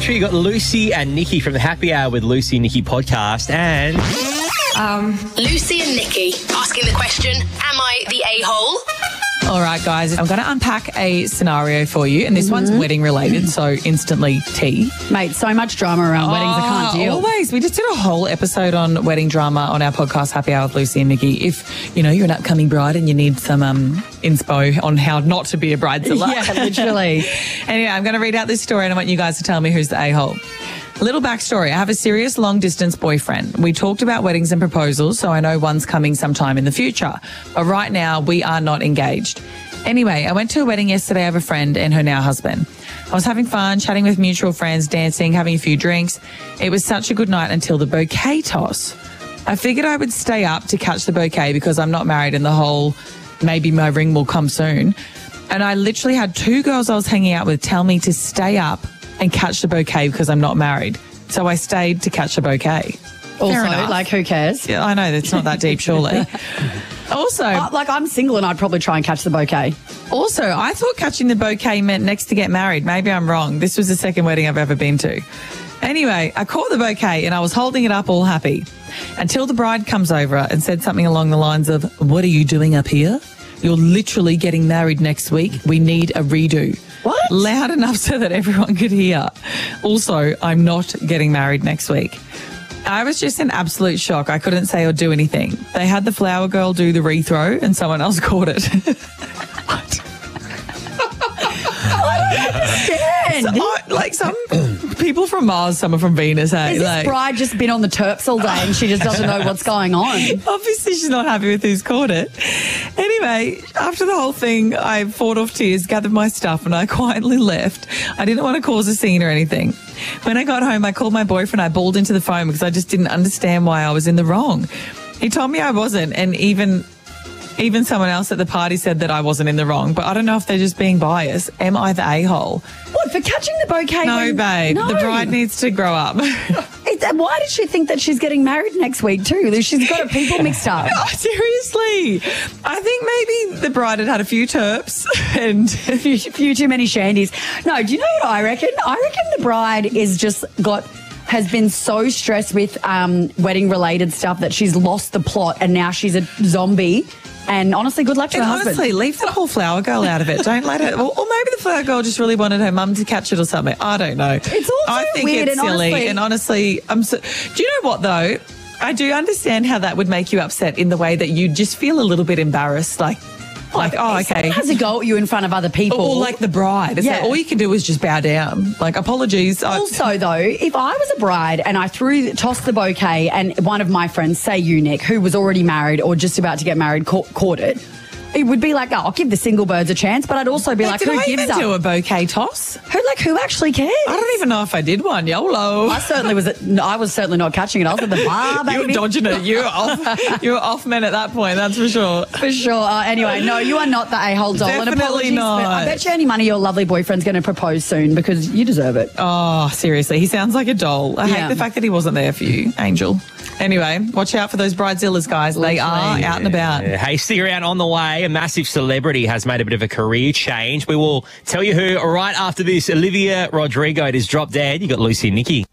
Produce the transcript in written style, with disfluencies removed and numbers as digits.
country. You got Lucy and Nikki from the Happy Hour with Lucy and Nikki podcast. And Lucy and Nikki asking the question, am I the a-hole? All right, guys, I'm going to unpack a scenario for you, and this one's wedding related, so instantly tea. Mate, so much drama around weddings, I can't deal. Always. We just did a whole episode on wedding drama on our podcast, Happy Hour with Lucy and Nikki. If, you're an upcoming bride and you need some inspo on how not to be a bridezilla. Yeah, literally. Anyway, I'm going to read out this story, and I want you guys to tell me who's the a-hole. A little backstory. I have a serious long-distance boyfriend. We talked about weddings and proposals, so I know one's coming sometime in the future. But right now, we are not engaged. Anyway, I went to a wedding yesterday of a friend and her now husband. I was having fun, chatting with mutual friends, dancing, having a few drinks. It was such a good night until the bouquet toss. I figured I would stay up to catch the bouquet because I'm not married and the whole maybe my ring will come soon. And I literally had two girls I was hanging out with tell me to stay up and catch the bouquet because I'm not married. So I stayed to catch the bouquet. Also, like, who cares? Yeah, I know, it's not that deep, surely. Also, I'm single and I'd probably try and catch the bouquet. Also, I thought catching the bouquet meant next to get married. Maybe I'm wrong. This was the second wedding I've ever been to. Anyway, I caught the bouquet and I was holding it up all happy until the bride comes over and said something along the lines of, "What are you doing up here? You're literally getting married next week. We need a redo." What? Loud enough so that everyone could hear. Also, I'm not getting married next week. I was just in absolute shock. I couldn't say or do anything. They had the flower girl do the rethrow and someone else caught it. Some people from Mars, some are from Venus, hey? Is this bride just been on the terps all day and she just doesn't know what's going on? Obviously, she's not happy with who's caught it. Anyway, after the whole thing, I fought off tears, gathered my stuff, and I quietly left. I didn't want to cause a scene or anything. When I got home, I called my boyfriend. I bawled into the phone because I just didn't understand why I was in the wrong. He told me I wasn't, and even someone else at the party said that I wasn't in the wrong, but I don't know if they're just being biased. Am I the a-hole? What, for catching the bouquet? No, babe. No. The bride needs to grow up. Why did she think that she's getting married next week too? She's got her people mixed up. Oh, seriously. I think maybe the bride had a few terps and a few too many shandies. No, do you know what I reckon? I reckon the bride has been so stressed with wedding-related stuff that she's lost the plot and now she's a zombie. And honestly, good luck to her husband. Honestly, leave the whole flower girl out of it. Don't let her. Or maybe the flower girl just really wanted her mum to catch it or something. I don't know. It's all I think weird it's silly. And honestly, do you know what though? I do understand how that would make you upset in the way that you just feel a little bit embarrassed, like, oh, okay. Has a go at you in front of other people. Or like the bride. It's like all you can do is just bow down. Like, apologies. Also, though, if I was a bride and I tossed the bouquet and one of my friends, say you, Nick, who was already married or just about to get married, caught it, it would be like, oh, I'll give the single birds a chance, but I'd also be like, who gives up? Did I even do a bouquet toss? Who actually cares? I don't even know if I did one. YOLO. I was certainly not catching it. I was at the bar, baby. You were dodging it. You were off men at that point, that's for sure. For sure. Anyway, no, you are not the a-hole doll. Definitely not. I bet you any money your lovely boyfriend's going to propose soon because you deserve it. Oh, seriously. He sounds like a doll. I hate the fact that he wasn't there for you, Angel. Anyway, watch out for those bridezillas, guys. They are out and about. Hey, stick around. On the way, a massive celebrity has made a bit of a career change. We will tell you who right after this. Olivia Rodrigo. It is Drop Dead. You got Lucy and Nikki.